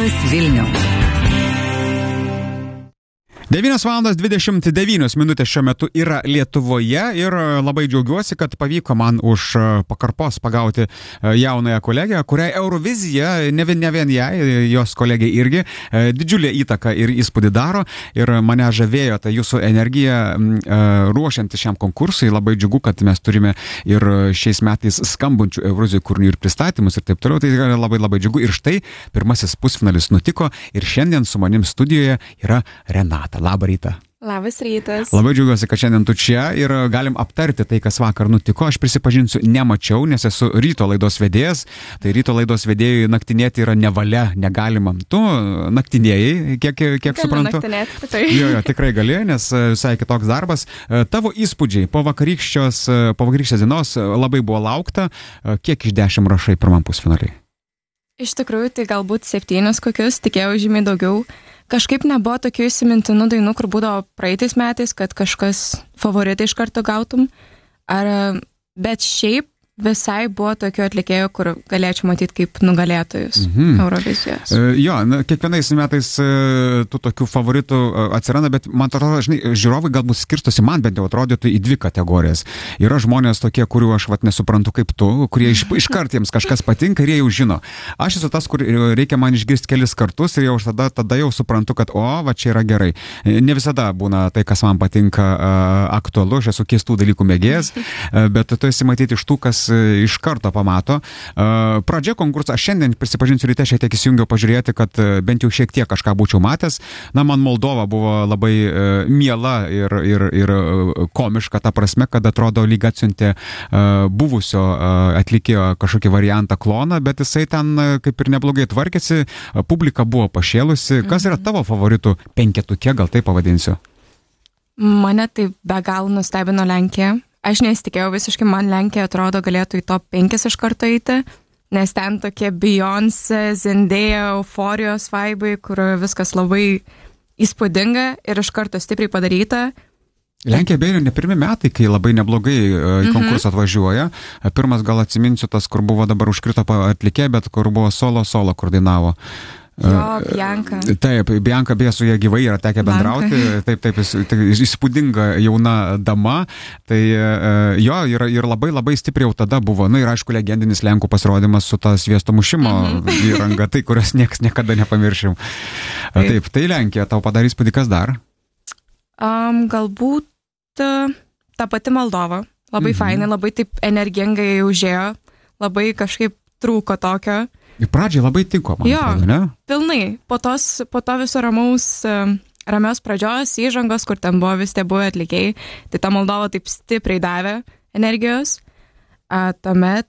Klausytojas Vilniaus. 9:29 šiuo metu yra Lietuvoje ir labai džiaugiuosi, kad pavyko man už pakarpos pagauti jaunąją kolegę, kuriai Eurovizija, ne vien jai, jos kolegė irgi, didžiulę įtaką ir įspūdį daro ir mane žavėjo ta jūsų energija ruošiantis šiam konkursui. Labai džiugu, kad mes turime ir šiais metais skambančių Eurovizijos kūrinių ir pristatymus ir taip toliau. Tai yra labai džiugu. Ir štai pirmasis pusfinalis nutiko ir šiandien su manim studijoje yra Renata. Labą rytą. Labas rytas. Labai džiaugiuosi, kad šiandien tu čia ir galim aptarti tai, kas vakar nutiko. Aš prisipažinsiu, nemačiau, nes esu ryto laidos vedėjas. Tai ryto laidos vedėjui naktinėti yra nevalia, negalima. Tu naktinėjai, kiek suprantu. Naktinėti, tai. Jo, tikrai gali, nes visai kitoks darbas. Tavo įspūdžiai po vakarykščios dienos labai buvo laukta. Kiek iš 10 rašai pirmam pusfinaliai? Iš tikrųjų, tai galbūt 7 kokius, tikėjau žymiai daugiau. Kažkaip nebuvo tokių įsimintinų dainų, kur būdavo praeitais metais, kad kažkas favoritai iš karto gautum. Bet šiaip visai buvo tokių atlikėjų, kur galėčiau matyti kaip nugalėtojus Eurovizijos. Jo, kiekvienais metais tų tokių favoritų atsiranda, bet man atrodo, žiūrovai galbūt skirstosi, man bent jau atrodytų, į 2 kategorijas. Yra žmonės tokie, kurių aš nesuprantu kaip tu, kurie iškart jiems kažkas patinka ir jie jau žino. Aš esu tas, kur reikia man išgirsti kelis kartus ir jau tada jau suprantu, kad va čia yra gerai. Ne visada būna tai, kas man patinka aktualu, aš esu keistų dalykų mėgėjas, bet tu esi matyti iš tų, kas iš karto pamato. Pradžia konkursą, aš šiandien prisipažinsiu ryte šiek tiek įsijungiau pažiūrėti, kad bent jau šiek tiek kažką būčiau matęs. Man Moldova buvo labai miela ir komiška ta prasme, kad atrodo lyg atsiuntė buvusio atlikėjo kažkokį variantą kloną, bet jisai ten kaip ir neblogai tvarkėsi, publika buvo pašėlusi. Kas yra tavo favoritų penketuke, gal tai pavadinsiu? Mane tai be galo nustebino Lenkija. Aš nesitikėjau visiškai, man Lenkija atrodo galėtų į top 5 iš karto eiti, nes ten tokie Beyoncé, Zendaya, euforijos vaibai, kur viskas labai įspūdinga ir iš karto stipriai padaryta. Lenkija beje ne pirmi metai, kai labai neblogai į konkursą atvažiuoja. Pirmas gal atsiminsiu tas, kur buvo dabar užkrito atlikėja, bet kur buvo solo, kur dainavo. Jo, Bianca. Taip, Bianca beje su jie gyvai yra tekę bendrauti, taip, įspūdinga jauna dama, tai jo, ir labai stipriai jau tada buvo, ir aišku, legendinis Lenkų pasirodymas su ta sviesto mušimo įranga, tai kurios niekas niekada nepamiršim. Taip, tai Lenkija, tau padarė įspūdį, kas dar? Galbūt ta pati Moldova, labai fainai, labai taip energingai užėjo, labai kažkaip trūko tokio. Ir pradžiai labai tiko, man atrodo, ne? Pilnai. Po to viso ramios pradžios įžangos, kur ten buvo vis tie buvę atlikėjai, tai ta Moldova taip stipriai davė energijos. Tuomet